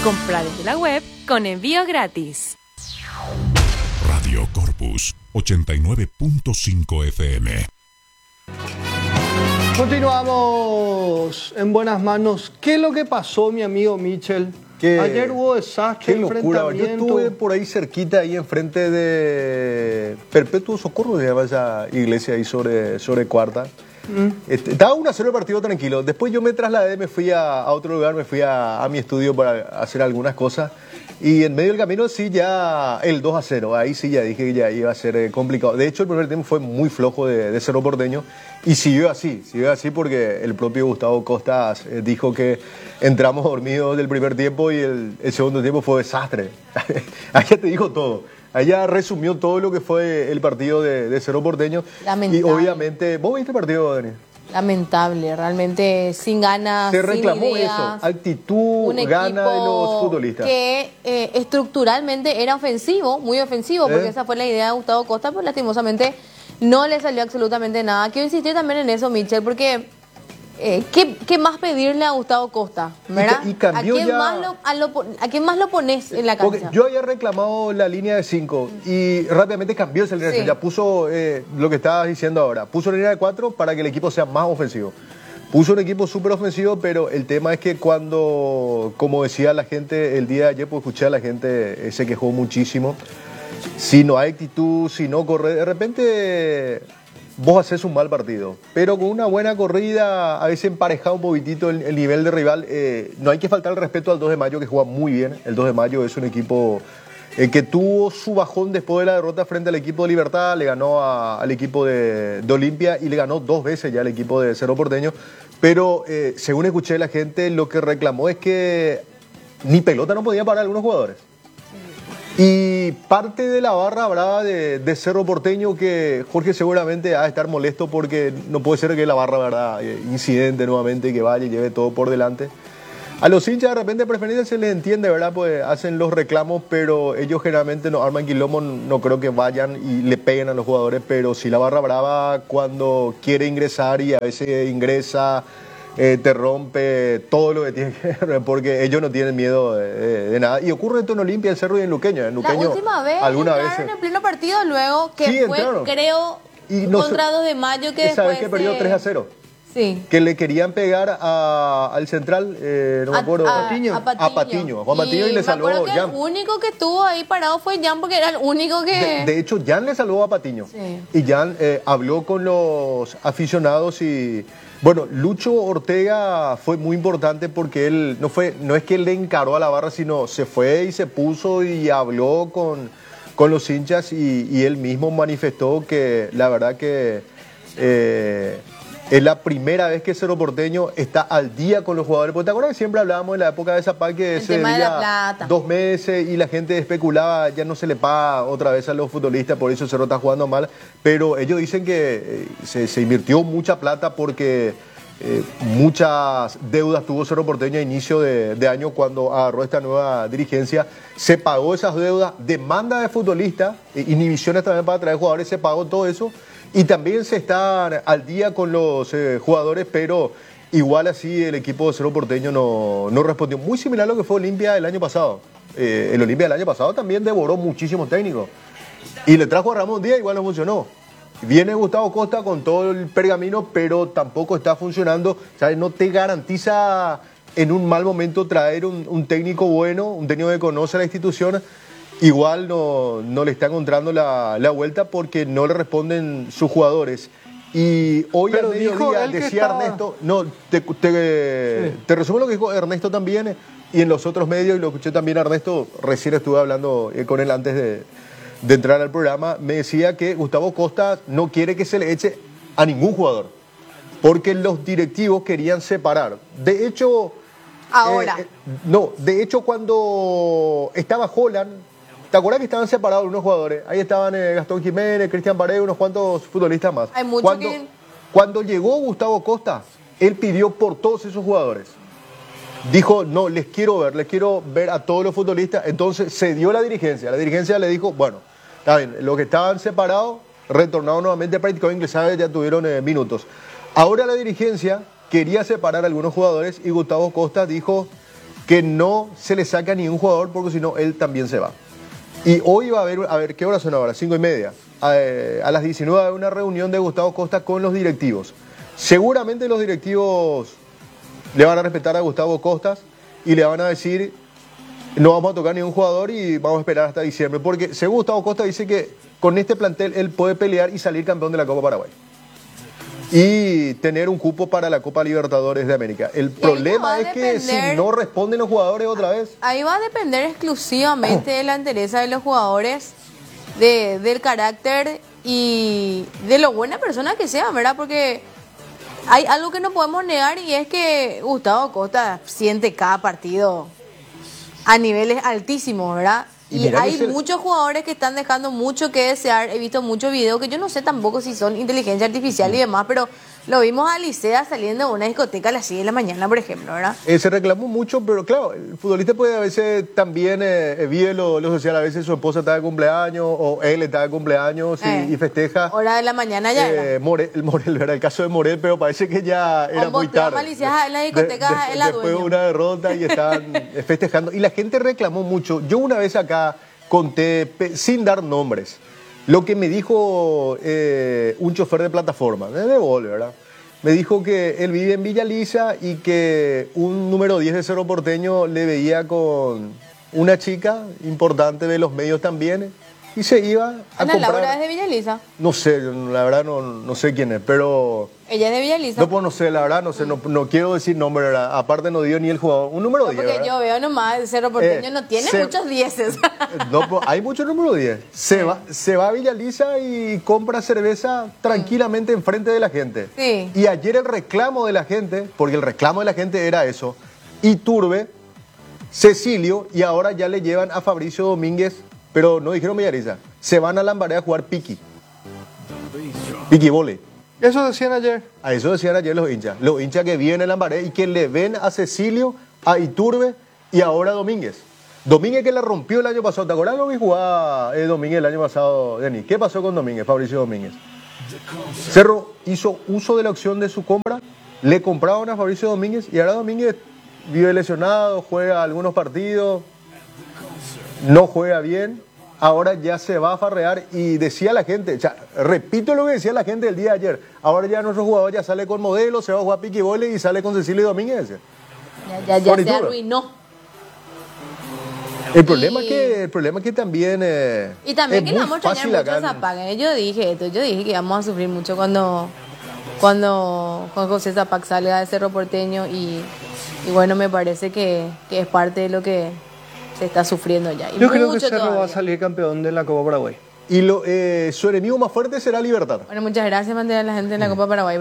Compra desde la web con envío gratis. Radio Corpus 89.5 FM. Continuamos en buenas manos. ¿Qué es lo que pasó, mi amigo Michel? Ayer hubo desastre, qué locura. Yo estuve por ahí cerquita, ahí enfrente de Perpetuo Socorro, se llama esa iglesia ahí sobre Cuarta. Estaba 1-0 el partido tranquilo. Después yo me trasladé, me fui a otro lugar, me fui a mi estudio para hacer algunas cosas. Y en medio del camino sí ya el 2-0, ahí sí ya dije que ya iba a ser complicado. De hecho el primer tiempo fue muy flojo de Cerro Porteño y siguió así porque el propio Gustavo Costas dijo que entramos dormidos del primer tiempo y el segundo tiempo fue desastre. Allá te dijo todo. Allá resumió todo lo que fue el partido de Cerro Porteño. Lamentable. Y obviamente, ¿vos viste el partido, Dani? Lamentable, realmente sin ganas, se reclamó sin ideas, eso, actitud, gana de los futbolistas. Que estructuralmente era ofensivo, muy ofensivo, porque esa fue la idea de Gustavo Costa, pero lastimosamente no le salió absolutamente nada. Quiero insistir también en eso, Michel, porque ¿qué más pedirle a Gustavo Costa? ¿Verdad? Y cambió ¿A quién más lo pones en la cancha? Yo había reclamado la línea de 5 y rápidamente cambió esa línea de 5. Ya puso lo que estabas diciendo ahora. Puso la línea de 4 para que el equipo sea más ofensivo. Puso un equipo súper ofensivo, pero el tema es que cuando, como decía la gente el día de ayer, pues escuché a la gente, se quejó muchísimo. Si no hay actitud, si no corre, de repente vos haces un mal partido, pero con una buena corrida, a veces emparejado un poquitito el nivel de rival. No hay que faltar el respeto al 2 de Mayo, que juega muy bien. El 2 de Mayo es un equipo que tuvo su bajón después de la derrota frente al equipo de Libertad, le ganó al equipo de Olimpia y le ganó 2 veces ya al equipo de Cerro Porteño, pero según escuché la gente, lo que reclamó es que ni pelota no podía parar algunos jugadores. Y parte de la barra brava de Cerro Porteño, que Jorge seguramente ha de estar molesto porque no puede ser que la barra, ¿verdad?, incidente nuevamente, que vaya y lleve todo por delante. A los hinchas de repente preferentes se les entiende, ¿verdad? Pues hacen los reclamos, pero ellos generalmente no arman quilombo, no creo que vayan y le peguen a los jugadores, pero sí la barra brava cuando quiere ingresar y a veces ingresa, te rompe todo lo que tiene que ver, porque ellos no tienen miedo de nada. Y ocurre esto en Olimpia, en Cerro y en Luqueño. La última vez alguna entraron en pleno partido luego, que sí, fue, entraron, creo, y contra 2 de Mayo, que después... ¿Sabes que perdió 3-0? Sí. Que le querían pegar al central, no me acuerdo, a Patiño, a Juan Patiño, y le salvó Jan. El único que estuvo ahí parado fue Jan, porque era el único que... De hecho, Jan le salvó a Patiño. Sí. Y Jan habló con los aficionados y... Bueno, Lucho Ortega fue muy importante porque él no es que él le encaró a la barra, sino se fue y se puso y habló con los hinchas y él mismo manifestó que la verdad que es la primera vez que Cerro Porteño está al día con los jugadores. Porque te acuerdas que siempre hablábamos en la época de Zapal que se veía 2 meses y la gente especulaba, ya no se le paga otra vez a los futbolistas, por eso Cerro está jugando mal. Pero ellos dicen que se invirtió mucha plata porque muchas deudas tuvo Cerro Porteño a inicio de año cuando agarró esta nueva dirigencia. Se pagó esas deudas, demanda de futbolistas, inhibiciones también para traer jugadores, se pagó todo eso. Y también se está al día con los jugadores, pero igual así el equipo de Cerro Porteño no respondió. Muy similar a lo que fue Olimpia el año pasado. El Olimpia del año pasado también devoró muchísimos técnicos. Y le trajo a Ramón Díaz, igual no funcionó. Viene Gustavo Costa con todo el pergamino, pero tampoco está funcionando. ¿Sabes? No te garantiza en un mal momento traer un técnico bueno, un técnico que conoce la institución. Igual no le está encontrando la vuelta porque no le responden sus jugadores. Y hoy al mediodía decía Ernesto, te resumo lo que dijo Ernesto también, y en los otros medios, y lo escuché también a Ernesto, recién estuve hablando con él antes de entrar al programa, me decía que Gustavo Costa no quiere que se le eche a ningún jugador, porque los directivos querían separar. De hecho, cuando estaba Holland, ¿te acuerdas que estaban separados unos jugadores? Ahí estaban Gastón Jiménez, Cristian Paredes, unos cuantos futbolistas más. Hay muchos cuando llegó Gustavo Costa, él pidió por todos esos jugadores. Dijo, no, les quiero ver a todos los futbolistas. Entonces se dio la dirigencia. La dirigencia le dijo, bueno, está bien, los que estaban separados, retornaron nuevamente a práctica, ingresados, ya tuvieron minutos. Ahora la dirigencia quería separar a algunos jugadores y Gustavo Costa dijo, que no se le saca a ningún jugador porque si no, él también se va. Y hoy va a haber, ¿qué horas son ahora? 5:30. A las 19 va a haber una reunión de Gustavo Costa con los directivos. Seguramente los directivos le van a respetar a Gustavo Costa y le van a decir, no vamos a tocar ningún jugador y vamos a esperar hasta diciembre. Porque según Gustavo Costa dice que con este plantel él puede pelear y salir campeón de la Copa Paraguay. Y tener un cupo para la Copa Libertadores de América. El problema es que si no responden los jugadores otra vez... Ahí va a depender exclusivamente de la entereza de los jugadores, del carácter y de lo buena persona que sea, ¿verdad? Porque hay algo que no podemos negar y es que Gustavo Costa siente cada partido a niveles altísimos, ¿verdad? Y hay muchos jugadores que están dejando mucho que desear. He visto muchos videos que yo no sé tampoco si son inteligencia artificial y demás, pero lo vimos a Licea saliendo de una discoteca a las 6 de la mañana, por ejemplo, ¿verdad? Se reclamó mucho, pero claro, el futbolista puede a veces también vive lo social. A veces su esposa está de cumpleaños o él está de cumpleaños y festeja. Hora de la mañana ya era. Morel, era el caso de Morel, pero parece que ya era muy tarde. En la discoteca después de una derrota y están festejando. Y la gente reclamó mucho. Yo una vez acá conté, sin dar nombres, lo que me dijo un chofer de plataforma, de Bol, ¿verdad? Me dijo que él vive en Villa Lisa y que un número 10 de Cerro Porteño le veía con una chica importante de los medios también y se iba a Ana comprar... Laura es de Villa Lisa. No sé, la verdad no sé quién es, pero... Ella es de Villa Lisa. No, pues no sé, la verdad, no sé, no quiero decir nombre, ¿verdad? Aparte no dio ni el jugador. Un número 10, porque ¿verdad? yo veo nomás, el Cerro Porteño no tiene muchos 10. No, pues, hay mucho número 10. Se va a Villa Lisa y compra cerveza tranquilamente enfrente de la gente. Sí. Y ayer el reclamo de la gente, porque el reclamo de la gente era eso, Iturbe, Cecilio, y ahora ya le llevan a Fabricio Domínguez, pero no dijeron Villa Lisa, se van a Lambaré a jugar piqui vole. Eso decían ayer. A eso decían ayer los hinchas que viven en Lambaré y que le ven a Cecilio, a Iturbe y ahora a Domínguez. Domínguez que la rompió el año pasado. ¿Te acuerdas lo que jugaba Domínguez el año pasado, Denis? ¿Qué pasó con Domínguez, Fabricio Domínguez? Cerro hizo uso de la opción de su compra, le compraron a Fabricio Domínguez y ahora Domínguez vive lesionado, juega algunos partidos, no juega bien. Ahora ya se va a farrear y decía la gente, o sea, repito lo que decía la gente el día de ayer, ahora ya nuestro jugador ya sale con modelo, se va a jugar piqui vole y sale con Cecilio Domínguez. Ya se arruinó. El problema es que también y también que le vamos a extrañar mucho a acá. Zapac. Yo dije que íbamos a sufrir mucho cuando Juan José Zapac salga de Cerro Porteño y bueno, me parece que es parte de lo que se está sufriendo ya. Y yo creo que Cerro todavía va a salir campeón de la Copa Paraguay. Y su enemigo más fuerte será Libertad. Bueno, muchas gracias, mantener a la gente en la Copa Paraguay,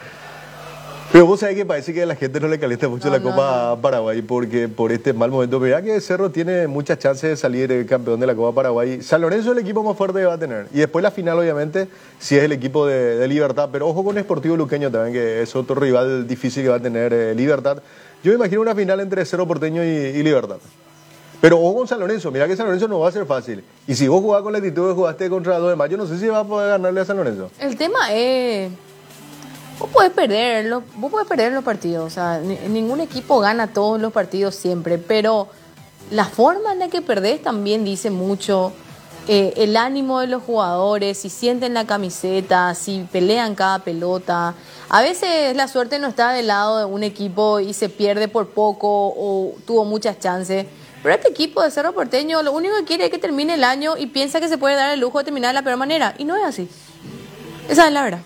Pero vos sabés que parece que a la gente no le calienta mucho la Copa Paraguay porque por este mal momento. Mirá que Cerro tiene muchas chances de salir campeón de la Copa Paraguay. San Lorenzo es el equipo más fuerte que va a tener. Y después la final, obviamente, si es el equipo de Libertad. Pero ojo con Sportivo Luqueño también, que es otro rival difícil que va a tener Libertad. Yo me imagino una final entre Cerro Porteño y Libertad. Pero ojo con San Lorenzo, mirá que San Lorenzo no va a ser fácil. Y si vos jugás con la actitud que jugaste contra 2 de mayo, no sé si vas a poder ganarle a San Lorenzo. El tema es... Vos podés perder los partidos. O sea, ningún equipo gana todos los partidos siempre. Pero la forma en la que perdés también dice mucho. El ánimo de los jugadores, si sienten la camiseta, si pelean cada pelota. A veces la suerte no está del lado de un equipo y se pierde por poco o tuvo muchas chances. Pero este equipo de Cerro Porteño lo único que quiere es que termine el año y piensa que se puede dar el lujo de terminar de la peor manera. Y no es así. Esa es la verdad.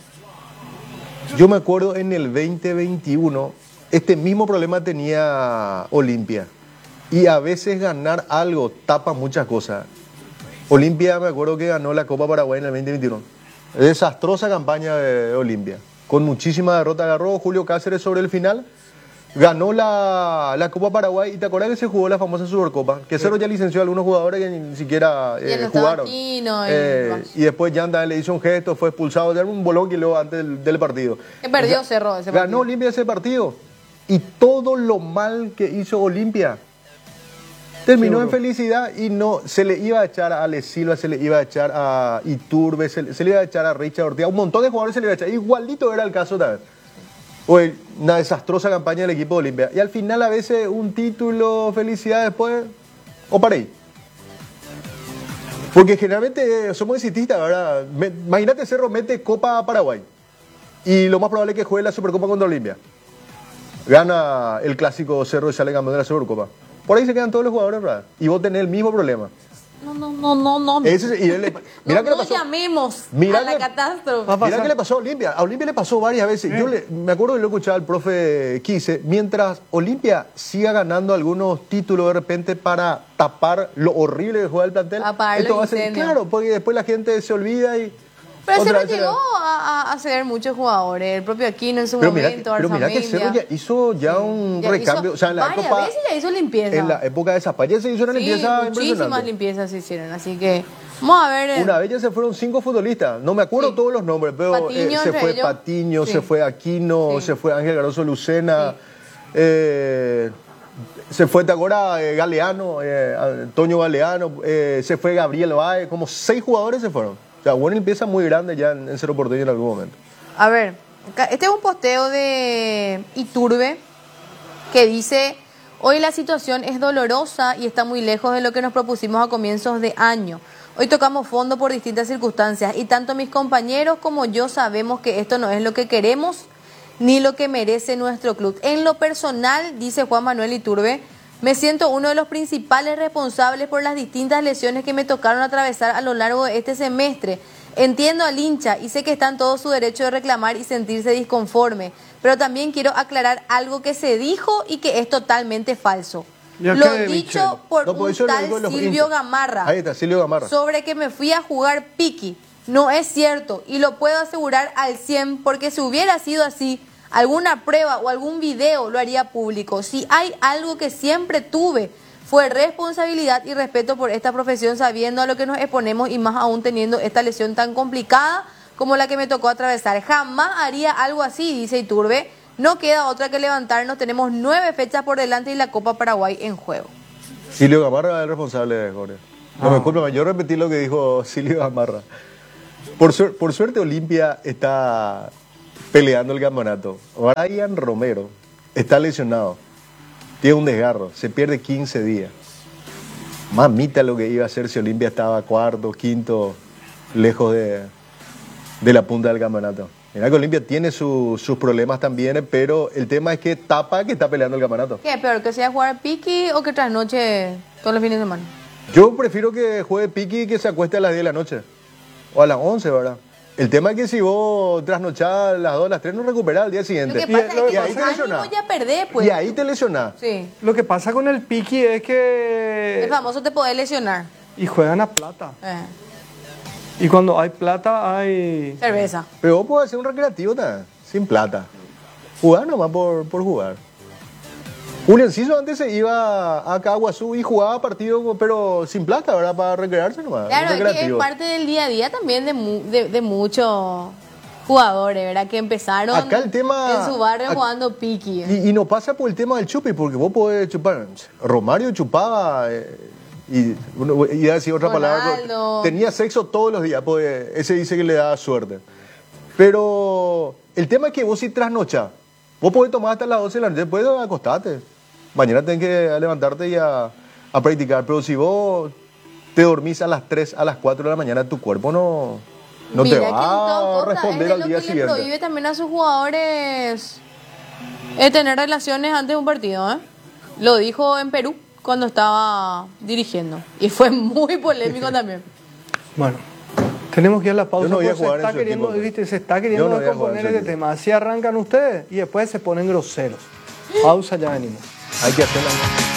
Yo me acuerdo en el 2021, este mismo problema tenía Olimpia. Y a veces ganar algo tapa muchas cosas. Olimpia, me acuerdo que ganó la Copa Paraguay en el 2021. Desastrosa campaña de Olimpia. Con muchísima derrota. Agarró Julio Cáceres sobre el final. Ganó la Copa Paraguay y te acuerdas que se jugó la famosa Supercopa, que Cerro ya licenció a algunos jugadores que ni siquiera jugaron. Y después Yanda le hizo un gesto, fue expulsado, era un bolón que luego antes del partido. Que perdió Cerro ese partido. Ganó Olimpia ese partido y todo lo mal que hizo Olimpia terminó en felicidad y no se le iba a echar a Ale Silva, se le iba a echar a Iturbe, se le iba a echar a Richard Ortega, un montón de jugadores se le iba a echar, igualito era el caso también. una desastrosa campaña del equipo de Olimpia. Y al final a veces un título, felicidad después, o para ahí. Porque generalmente somos exitistas, ¿verdad? Imagínate Cerro mete Copa Paraguay. Y lo más probable es que juegue la Supercopa contra Olimpia. Gana el clásico Cerro y sale campeón de la Supercopa. Por ahí se quedan todos los jugadores, ¿verdad? Y vos tenés el mismo problema. No. Mira no llamemos a la catástrofe. Mira qué le pasó a Olimpia. A Olimpia le pasó varias veces. Yo me acuerdo que lo escuchaba al profe Quise. Mientras Olimpia siga ganando algunos títulos de repente para tapar lo horrible que juega el plantel, esto va a ser claro, porque después la gente se olvida y... Pero Cerro llegó a ceder muchos jugadores, el propio Aquino en su momento, pero mira que Cerro ya hizo un recambio, o sea, en la varias época, veces ya hizo limpieza. En la época de Zapaya se hizo una limpieza muchísimas impresionante. limpiezas se hicieron, así que vamos a ver. Una vez ya se fueron 5 futbolistas, no me acuerdo todos los nombres, pero Patiño, se fue Patiño, se fue Aquino, se fue Ángel Garoso Lucena, se fue Tagora Galeano, Antonio Galeano, se fue Gabriel Baez, como 6 jugadores se fueron. O sea, buena limpieza muy grande ya en Cerro Porteño en algún momento. A ver, este es un posteo de Iturbe que dice: hoy la situación es dolorosa y está muy lejos de lo que nos propusimos a comienzos de año. Hoy tocamos fondo por distintas circunstancias y tanto mis compañeros como yo sabemos que esto no es lo que queremos ni lo que merece nuestro club. En lo personal, dice Juan Manuel Iturbe, me siento uno de los principales responsables por las distintas lesiones que me tocaron atravesar a lo largo de este semestre. Entiendo al hincha y sé que está en todo su derecho de reclamar y sentirse disconforme, pero también quiero aclarar algo que se dijo y que es totalmente falso. Lo dicho por un tal Silvio Gamarra. Ahí está, Silvio Gamarra. Sobre que me fui a jugar piqui. No es cierto y lo puedo asegurar al 100 porque si hubiera sido así, alguna prueba o algún video lo haría público. Si hay algo que siempre tuve fue responsabilidad y respeto por esta profesión, sabiendo a lo que nos exponemos y más aún teniendo esta lesión tan complicada como la que me tocó atravesar. Jamás haría algo así, dice Iturbe. No queda otra que levantarnos. Tenemos 9 fechas por delante y la Copa Paraguay en juego. Silvio Gamarra es el responsable, Jorge. No me culpa, yo repetí lo que dijo Silvio Gamarra. Por suerte Olimpia está peleando el campeonato. Brian Romero está lesionado, tiene un desgarro, se pierde 15 días. Mamita lo que iba a hacer si Olimpia estaba cuarto, quinto, lejos de la punta del campeonato. Mira que Olimpia tiene sus problemas también, pero el tema es que tapa que está peleando el campeonato. ¿Qué es peor, que sea jugar piqui o que trasnoche todos los fines de semana? Yo prefiero que juegue piqui y que se acueste a las 10 de la noche, o a las 11, ¿verdad? El tema es que si vos trasnochás a las 2, a las 3, no recuperás al día siguiente. Lo que pasa es que ahí te lesionás. Ya perdés, pues. Y ahí te lesionás. Sí. Lo que pasa con el piqui es que... El famoso te podés lesionar. Y juegan a plata. Y cuando hay plata, hay... cerveza. Pero vos podés hacer un recreativo también, sin plata. Jugar nomás por jugar. Julio Enciso antes se iba a Caguazú y jugaba partido, pero sin plata, ¿verdad? Para recrearse nomás. Claro, es que es parte del día a día también de muchos jugadores, ¿verdad? Que empezaron acá el tema, en su barrio jugando piqui. Y no pasa por el tema del chupi, porque vos podés chupar. Romario chupaba, y iba a decir otra palabra, tenía sexo todos los días, pues ese dice que le da suerte. Pero el tema es que vos si trasnochás, vos podés tomar hasta las 12 de la noche, después acostarte. Mañana tenés que levantarte y a practicar. Pero si vos te dormís a las 3, a las 4 de la mañana, tu cuerpo no te va a responder al día siguiente. Le prohíbe también a sus jugadores tener relaciones antes de un partido, ¿eh? Lo dijo en Perú cuando estaba dirigiendo. Y fue muy polémico también. Bueno, tenemos que ir a la pausa. Yo no voy a porque jugar se está queriendo descomponer este tema. Así arrancan ustedes y después se ponen groseros. Pausa, ya venimos. Hay que hacerla.